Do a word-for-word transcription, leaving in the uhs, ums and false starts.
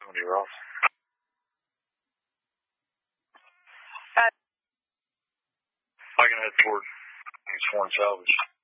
when you're off. Uh, I can head toward these foreign salvage.